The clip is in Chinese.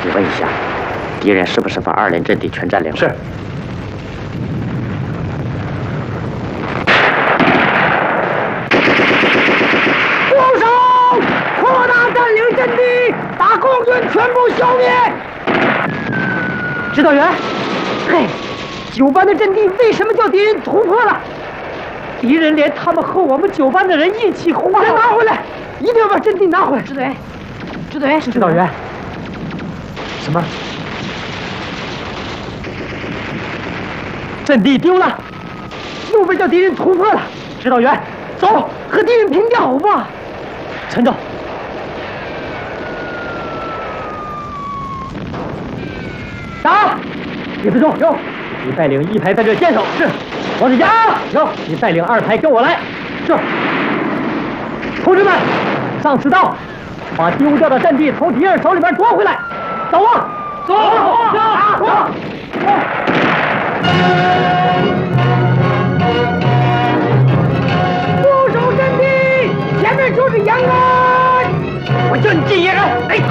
你问一下，敌人是不是把2连阵地全占领了？ 是。 住手！扩大占领阵地，把共军全部消灭。指导员，嘿，9班的阵地为什么叫敌人突破了？敌人连他们和我们9班的人一起轰炸，拿回来，一定要把阵地拿回来。指导员，指导员，什么？阵地丢了，右边叫敌人突破了。指导员，走，和敌人拼掉吧。陈总，打！李自忠，有。你带领1排在这坚守。是。王子佳，有。你带领2排跟我来。是。同志们，上刺刀，把丢掉的阵地从敌人手里边夺回来。走啊！走！固守阵地，前面就是延安。我叫你进延安，哎。